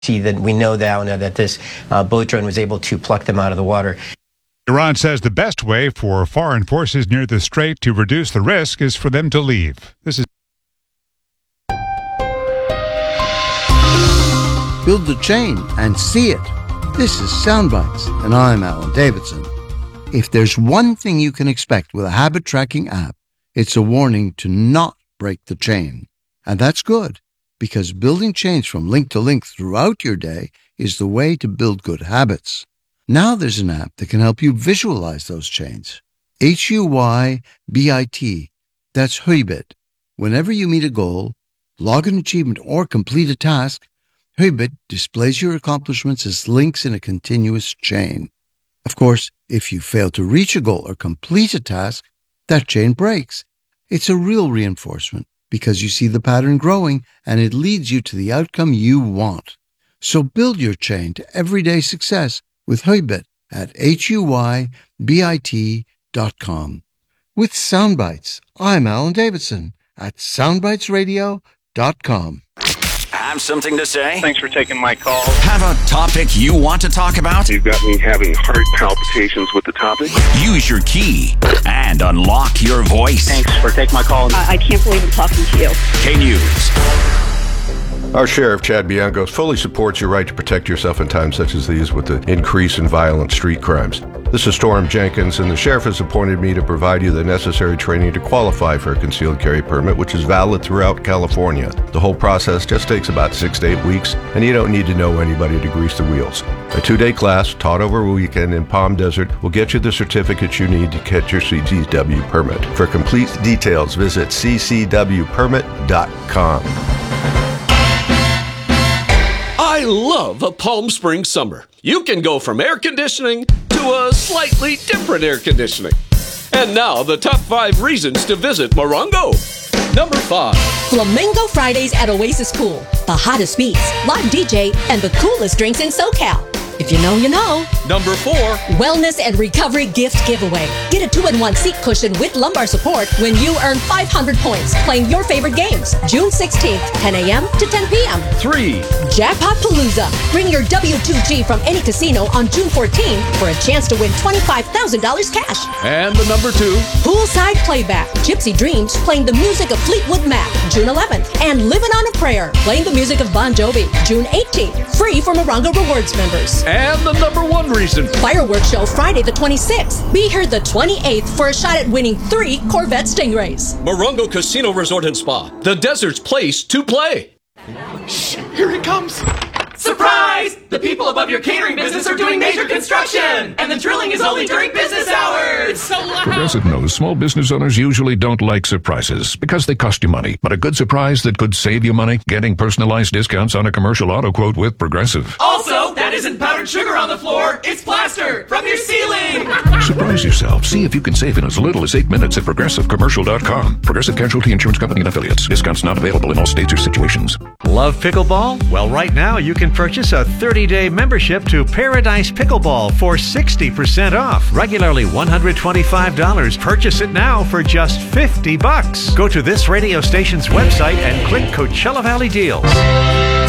See that we know now that this boat drone was able to pluck them out of the water. Iran says the best way for foreign forces near the strait to reduce the risk is for them to leave. This is Build the chain and see it. This is Soundbites, and I'm Alan Davidson. If there's one thing you can expect with a habit tracking app, it's a warning to not break the chain. And that's good, because building chains from link to link throughout your day is the way to build good habits. Now there's an app that can help you visualize those chains. HUYBIT. That's Huybit. Whenever you meet a goal, log an achievement, or complete a task, Huybit displays your accomplishments as links in a continuous chain. Of course, if you fail to reach a goal or complete a task, that chain breaks. It's a real reinforcement because you see the pattern growing and it leads you to the outcome you want. So build your chain to everyday success with Huybit at HUYBIT.com. With Soundbites, I'm Alan Davidson at soundbitesradio.com. Have something to say? Thanks for taking my call. Have a topic you want to talk about? You've got me having heart palpitations with the topic. Use your key and unlock your voice. Thanks for taking my call. I can't believe I'm talking to you. K-News. Our Sheriff, Chad Bianco, fully supports your right to protect yourself in times such as these with the increase in violent street crimes. This is Storm Jenkins, and the Sheriff has appointed me to provide you the necessary training to qualify for a concealed carry permit, which is valid throughout California. The whole process just takes about 6 to 8 weeks, and you don't need to know anybody to grease the wheels. A 2-day class taught over a weekend in Palm Desert will get you the certificates you need to get your CCW permit. For complete details, visit ccwpermit.com. I love a Palm Springs summer. You can go from air conditioning to a slightly different air conditioning. And now, the top 5 reasons to visit Morongo. Number 5. Flamingo Fridays at Oasis Pool. The hottest beats, live DJ, and the coolest drinks in SoCal. If you know, you know. Number 4. Wellness and Recovery Gift Giveaway. Get a 2-in-1 seat cushion with lumbar support when you earn 500 points playing your favorite games. June 16th, 10 a.m. to 10 p.m. 3. Jackpot Palooza. Bring your W2G from any casino on June 14th for a chance to win $25,000 cash. And the number 2. Poolside Playback. Gypsy Dreams playing the music of Fleetwood Mac, June 11th. And Living on a Prayer playing the music of Bon Jovi, June 18th. Free for Morongo Rewards members. And the number 1 reason. Fireworks show Friday the 26th. Be here the 28th for a shot at winning 3 Corvette Stingrays. Morongo Casino Resort and Spa. The desert's place to play. Shh, here it comes. Surprise! The people above your catering business are doing major construction! And the drilling is only during business hours! It's so loud! Progressive knows small business owners usually don't like surprises because they cost you money. But a good surprise that could save you money? Getting personalized discounts on a commercial auto quote with Progressive. Also, that isn't powdered sugar on the floor, it's plaster from your ceiling! Surprise yourself. See if you can save in as little as 8 minutes at ProgressiveCommercial.com. Progressive Casualty Insurance Company and Affiliates. Discounts not available in all states or situations. Love pickleball? Well, right now you can purchase a 30-day membership to Paradise Pickleball for 60% off. Regularly $125. Purchase it now for just $50. Go to this radio station's website and click Coachella Valley Deals.